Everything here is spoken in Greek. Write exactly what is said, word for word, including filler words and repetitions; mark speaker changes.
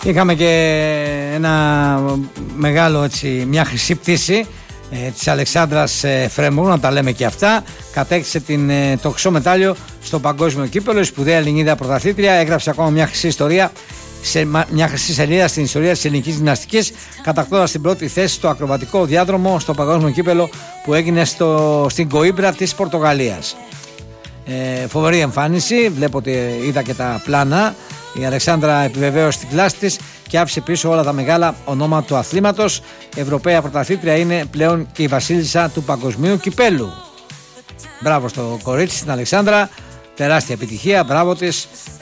Speaker 1: Είχαμε και ένα μεγάλο, έτσι, μια χρυσή πτήση ε, της Αλεξάνδρας ε, Φρέμουρου, να τα λέμε και αυτά. Κατέκτησε την, ε, το χρυσό μετάλλιο στο παγκόσμιο κύπελλο. Η σπουδαία Ελληνίδα πρωταθλήτρια έγραψε ακόμα μια χρυσή ιστορία, σε μια χρυσή σελίδα στην ιστορία της ελληνικής γυμναστικής, κατακτώντας την πρώτη θέση στο ακροβατικό διάδρομο στο παγκόσμιο κύπελλο που έγινε στο, στην Κοίμπρα της Πορτογαλίας. Ε, φοβερή εμφάνιση, βλέπω ότι είδα και τα πλάνα. Η Αλεξάνδρα επιβεβαίωσε την κλάση της και άφησε πίσω όλα τα μεγάλα ονόματα του αθλήματος. Ευρωπαία πρωταθλήτρια είναι πλέον και η βασίλισσα του παγκοσμίου κυπέλου. Μπράβο στο κορίτσι, στην Αλεξάνδρα, τεράστια επιτυχία, μπράβο της.